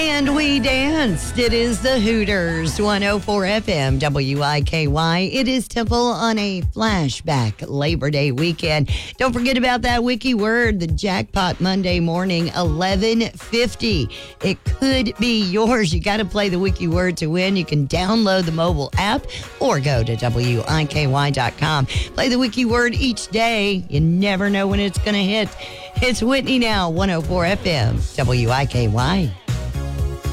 And we danced. It is the Hooters, 104 FM, WIKY. It is Temple on a flashback Labor Day weekend. Don't forget about that wiki word, the jackpot Monday morning, 11:50. It could be yours. You got to play the wiki word to win. You can download the mobile app or go to WIKY.com. Play the wiki word each day. You never know when it's going to hit. It's Whitney now, 104 FM, WIKY.